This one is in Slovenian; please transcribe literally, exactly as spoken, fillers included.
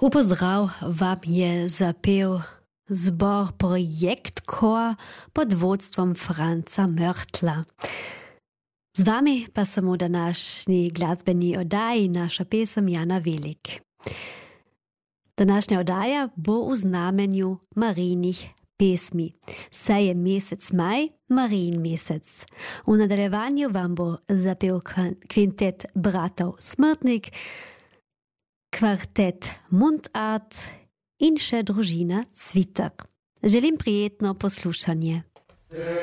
Upozdrav vam je zapel zbor Projekt Chor pod vodstvom Franca Mörtla. Z vami pa sam u današnji glazbeni oddaji naša pesem Jana Velik. Današnja oddaja bo u znamenju Marijinih pesmi. Saj je mesec maj, Marijin mesec. U nadaljevanju vam bo zapel kvintet bratov Smrtnik, kvartet Mundart in še družina Cvitar. Želim prijetno poslušanje.